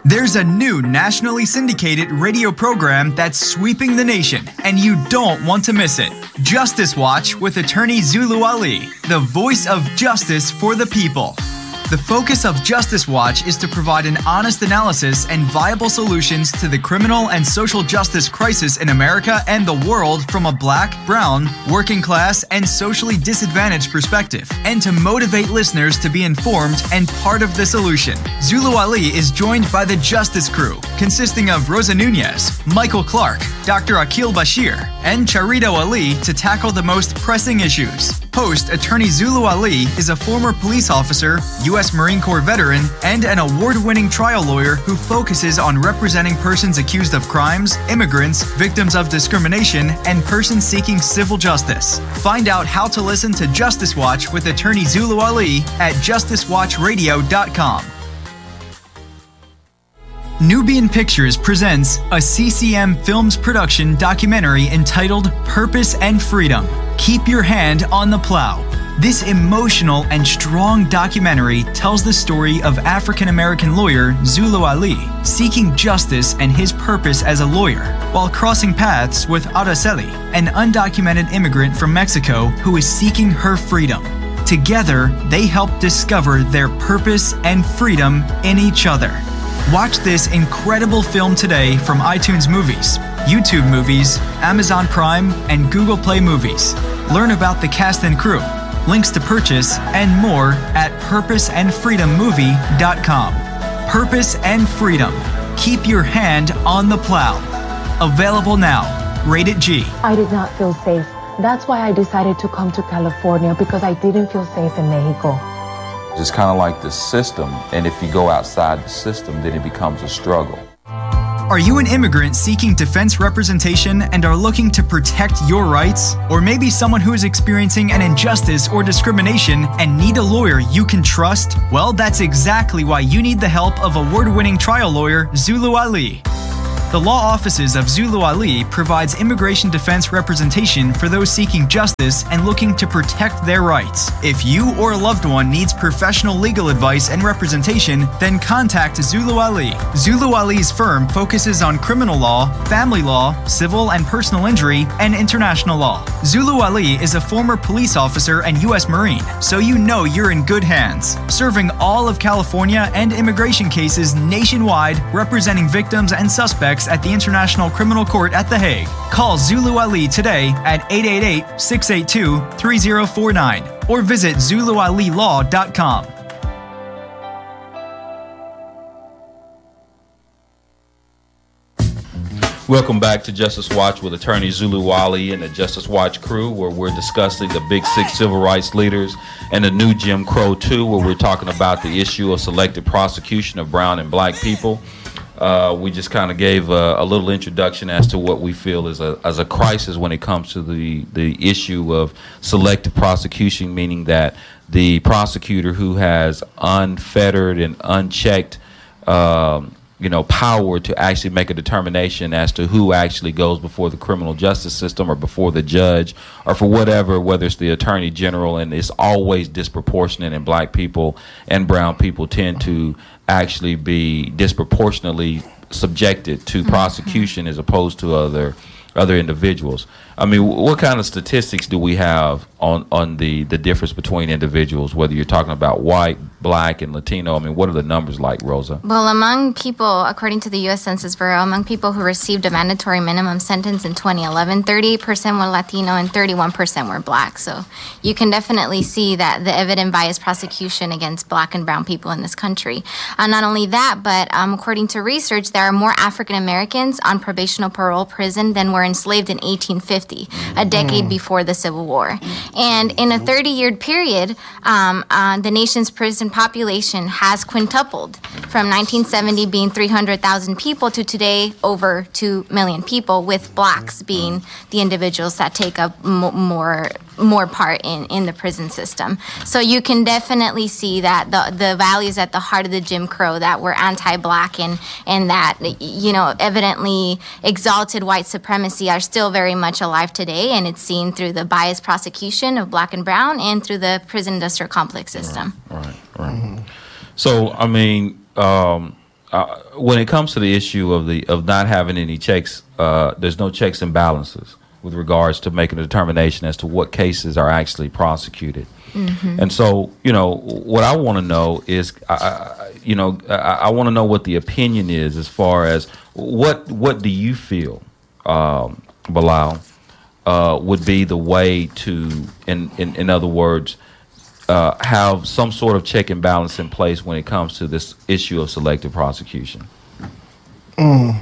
There's a new nationally syndicated radio program that's sweeping the nation, and you don't want to miss it. Justice Watch with attorney Zulu Ali, the voice of justice for the people. The focus of Justice Watch is to provide an honest analysis and viable solutions to the criminal and social justice crisis in America and the world from a black, brown, working class, and socially disadvantaged perspective, and to motivate listeners to be informed and part of the solution. Zulu Ali is joined by the Justice Crew, consisting of Rosa Nunez, Michael Clark, Dr. Akil Bashir, and Charito Ali to tackle the most pressing issues. Host attorney Zulu Ali is a former police officer, U.S. Marine Corps veteran, and an award-winning trial lawyer who focuses on representing persons accused of crimes, immigrants, victims of discrimination, and persons seeking civil justice. Find out how to listen to Justice Watch with attorney Zulu Ali at justicewatchradio.com. Nubian Pictures presents a CCM Films production documentary entitled Purpose and Freedom. Keep your hand on the plow. This emotional and strong documentary tells the story of African-American lawyer Zulu Ali seeking justice and his purpose as a lawyer, while crossing paths with Araceli, an undocumented immigrant from Mexico who is seeking her freedom. Together, they help discover their purpose and freedom in each other. Watch this incredible film today from iTunes Movies, YouTube Movies, Amazon Prime, and Google Play Movies. Learn about the cast and crew, links to purchase, and more at purposeandfreedommovie.com. Purpose and Freedom. Keep your hand on the plow. Available now. Rated G. I did not feel safe. That's why I decided to come to California, because I didn't feel safe in Mexico. It's kind of like the system, and if you go outside the system, then it becomes a struggle. Are you an immigrant seeking defense representation and are looking to protect your rights? Or maybe someone who is experiencing an injustice or discrimination and need a lawyer you can trust? Well, that's exactly why you need the help of award-winning trial lawyer Zulu Ali. The law offices of Zulu Ali provides immigration defense representation for those seeking justice and looking to protect their rights. If you or a loved one needs professional legal advice and representation, then contact Zulu Ali. Zulu Ali's firm focuses on criminal law, family law, civil and personal injury, and international law. Zulu Ali is a former police officer and U.S. Marine, so you know you're in good hands, serving all of California and immigration cases nationwide, representing victims and suspects at the International Criminal Court at The Hague. Call Zulu Ali today at 888-682-3049 or visit ZuluAliLaw.com. Welcome back to Justice Watch with attorney Zulu Ali and the Justice Watch crew, where we're discussing the Big Six civil rights leaders and the new Jim Crow 2, where we're talking about the issue of selective prosecution of brown and black people. We just kind of gave a little introduction as to what we feel is a crisis when it comes to the issue of selective prosecution, meaning that the prosecutor who has unfettered and unchecked power to actually make a determination as to who actually goes before the criminal justice system or before the judge or for whatever, whether it's the attorney general, and it's always disproportionate, and black people and brown people tend to actually be disproportionately subjected to prosecution as opposed to other individuals. I mean, what kind of statistics do we have on the difference between individuals, whether you're talking about white, black, and Latino? I mean, what are the numbers like, Rosa? Well, among people, according to the U.S. Census Bureau, among people who received a mandatory minimum sentence in 2011, 38% were Latino and 31% were black. So you can definitely see that the evident bias prosecution against black and brown people in this country. Not only that, but according to research, there are more African Americans on probation or parole prison than were enslaved in 1850, a decade before the Civil War. And in a 30-year period, the nation's prison population has quintupled from 1970 being 300,000 people to today over 2 million people, with blacks being the individuals that take up more part in the prison system. So you can definitely see that the values at the heart of the Jim Crow that were anti-black and that, evidently exalted white supremacy are still very much alive today, and it's seen through the biased prosecution of black and brown and through the prison industrial complex system. Right. So, I mean, when it comes to the issue of not having any checks, there's no checks and balances with regards to making a determination as to what cases are actually prosecuted. Mm-hmm. And so, what I want to know is, I want to know what the opinion is as far as what do you feel, Bilal, would be the way to, in other words, have some sort of check and balance in place when it comes to this issue of selective prosecution? Oh,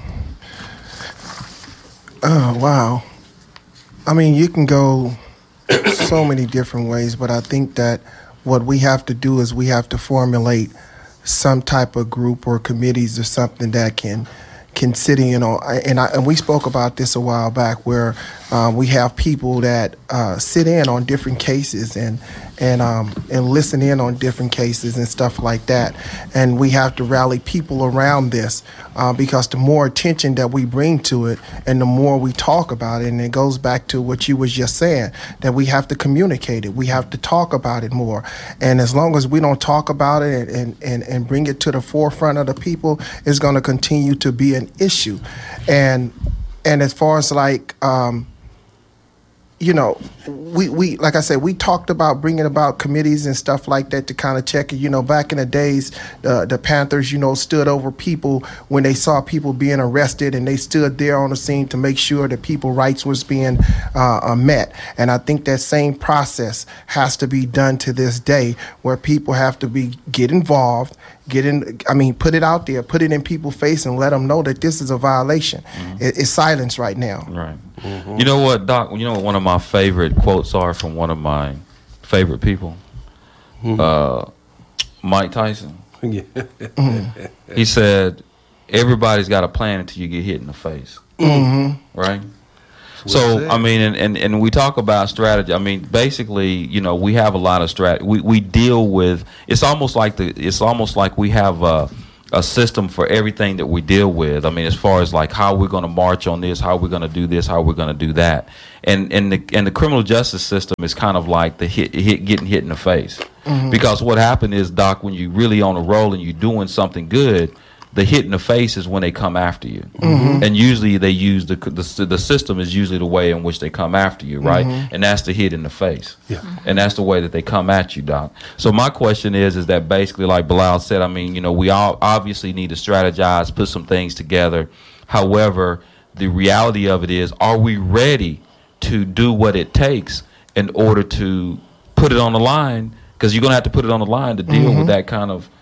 wow. I mean, you can go so many different ways, but I think that what we have to do is we have to formulate some type of group or committees or something that can sit in, and we spoke about this a while back, where we have people that sit in on different cases and listen in on different cases and stuff like that. And we have to rally people around this because the more attention that we bring to it and the more we talk about it, and it goes back to what you was just saying, that we have to communicate it. We have to talk about it more. And as long as we don't talk about it and bring it to the forefront of the people, it's going to continue to be an issue. And as far as we like I said, we talked about bringing about committees and stuff like that to kind of check it. Back in the days, the Panthers, stood over people when they saw people being arrested, and they stood there on the scene to make sure that people's rights was being met. And I think that same process has to be done to this day, where people have to get involved, put it out there, put it in people's face, and let them know that this is a violation. Mm-hmm. It's silence right now. Right. Mm-hmm. You know what, Doc? You know what one of my favorite quotes are from one of my favorite people, Mike Tyson. Yeah. He said, "Everybody's got a plan until you get hit in the face." Mm-hmm. Right. So I mean, and we talk about strategy. I mean, basically, we have a lot of strategy. We deal with. It's almost like we have a system for everything that we deal with. I mean, as far as like how we're going to march on this, how we're going to do this, how we're going to do that, and the criminal justice system is kind of like the getting hit in the face. Mm-hmm. Because what happened is, Doc, when you really on a roll and you're doing something good, the hit in the face is when they come after you. Mm-hmm. And usually they use the system is usually the way in which they come after you, right? Mm-hmm. And that's the hit in the face. Yeah. And that's the way that they come at you, Doc. So my question is that basically, like Bilal said, I mean, we all obviously need to strategize, put some things together. However, the reality of it is, are we ready to do what it takes in order to put it on the line? Because you're going to have to put it on the line to deal with that kind of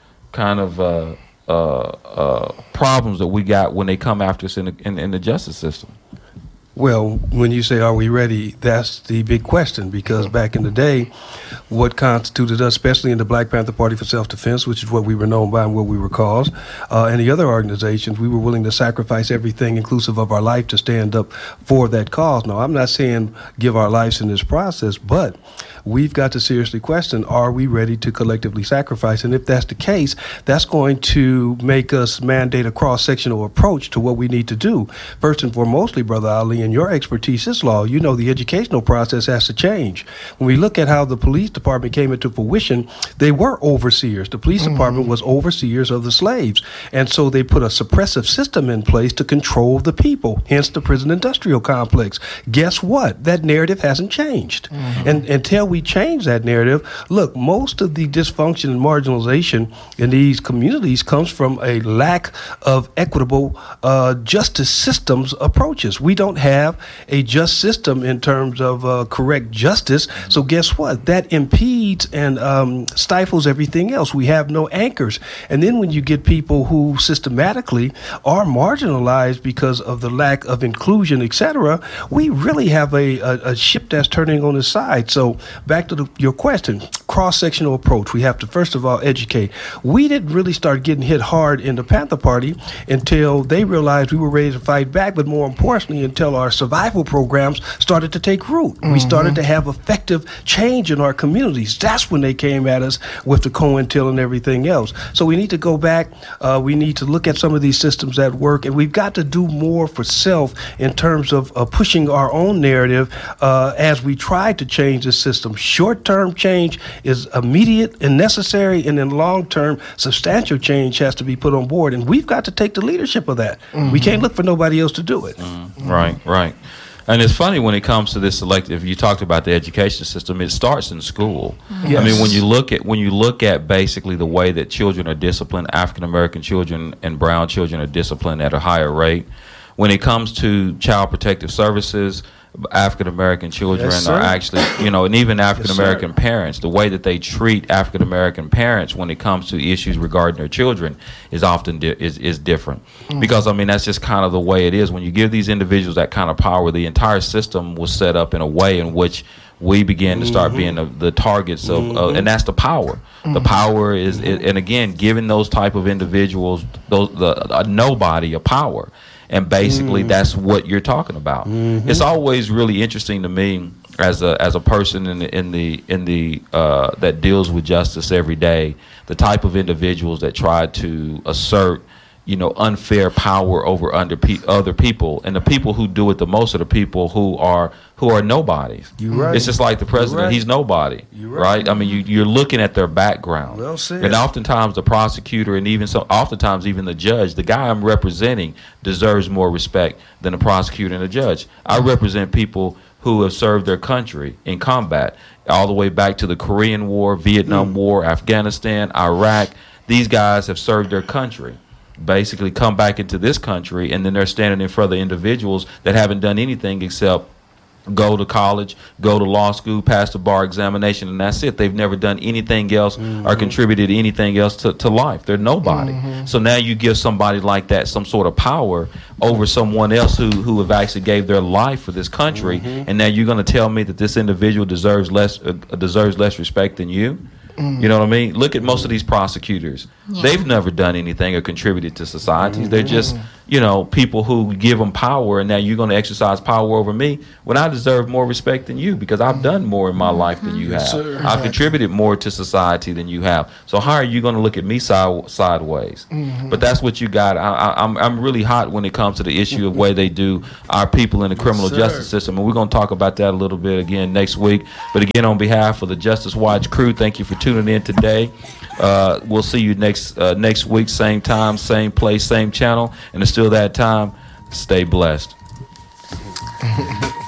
problems that we got when they come after us in the justice system. Well, when you say, are we ready, that's the big question, because back in the day, what constituted us, especially in the Black Panther Party for Self-Defense, which is what we were known by and what we were called, and the other organizations, we were willing to sacrifice everything, inclusive of our life, to stand up for that cause. Now, I'm not saying give our lives in this process, but we've got to seriously question, are we ready to collectively sacrifice? And if that's the case, that's going to make us mandate a cross-sectional approach to what we need to do. First and foremostly, Brother Ali, in your expertise is law, the educational process has to change. When we look at how the police department came into fruition, they were overseers. The police department was overseers of the slaves. And so they put a suppressive system in place to control the people, hence the prison industrial complex. Guess what? That narrative hasn't changed. And until we change that narrative, look, most of the dysfunction and marginalization in these communities comes from a lack of equitable justice systems approaches. We don't have a just system in terms of correct justice. So guess what? That impedes and stifles everything else. We have no anchors. And then when you get people who systematically are marginalized because of the lack of inclusion, etc., we really have a ship that's turning on its side. So back to your question, cross-sectional approach. We have to, first of all, educate. We didn't really start getting hit hard in the Panther Party until they realized we were ready to fight back, but more importantly, until our survival programs started to take root. We started to have effective change in our communities. That's when they came at us with the COINTEL and everything else. So we need to go back. We need to look at some of these systems that work, and we've got to do more for self in terms of pushing our own narrative as we try to change the system. Short-term change is immediate and necessary, and then long-term substantial change has to be put on board, and we've got to take the leadership of that. We can't look for nobody else to do it. Right. And it's funny when it comes to this selective. You talked about the education system. It starts in school. Yes. I mean, when you look at basically the way that children are disciplined, African American children and brown children are disciplined at a higher rate. When it comes to child protective services, African American children are actually, and even African American parents, the way that they treat African American parents when it comes to issues regarding their children is often is different. Because I mean, that's just kind of the way it is. When you give these individuals that kind of power, the entire system was set up in a way in which we begin to start being the targets of, and that's the power. The power is, and again, giving those type of individuals, a nobody, a power. And basically, that's what you're talking about. It's always really interesting to me as a person in the that deals with justice every day, the type of individuals that try to assert, unfair power over other people, and the people who do it the most are the people who are nobodies. You're right. It's just like the president; he's nobody, right? I mean, you're looking at their background. Well said. And oftentimes the prosecutor and oftentimes even the judge, the guy I'm representing, deserves more respect than the prosecutor and the judge. I represent people who have served their country in combat, all the way back to the Korean War, Vietnam War, Afghanistan, Iraq. These guys have served their country, basically come back into this country, and then they're standing in front of individuals that haven't done anything except go to college, go to law school, pass the bar examination, and that's it. They've never done anything else or contributed anything else to life. They're nobody. So now you give somebody like that some sort of power over someone else who have actually gave their life for this country, and now you're going to tell me that this individual deserves less respect than you? You know what I mean? Look at most of these prosecutors. They've never done anything or contributed to society. They're just, people who give them power, and now you're going to exercise power over me when I deserve more respect than you because I've done more in my life than you have. I've contributed more to society than you have. So how are you going to look at me sideways? But that's what you got. I'm really hot when it comes to the issue of way they do our people in the criminal justice system, and we're going to talk about that a little bit again next week. But again, on behalf of the Justice Watch crew, thank you for tuning in today. We'll see you next week, same time, same place, same channel. And until that time, stay blessed.